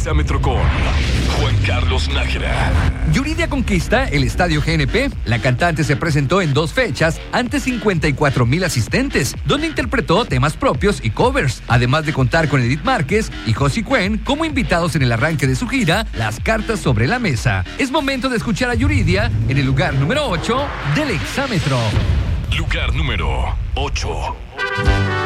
Exámetro con Juan Carlos Nájera. Yuridia conquista el Estadio GNP. La cantante se presentó en 2 fechas ante 54,000 asistentes, donde interpretó temas propios y covers, además de contar con Edith Márquez y Josie Cuen como invitados en el arranque de su gira Las Cartas sobre la Mesa. Es momento de escuchar a Yuridia en el lugar número 8 del Exámetro. Lugar número 8.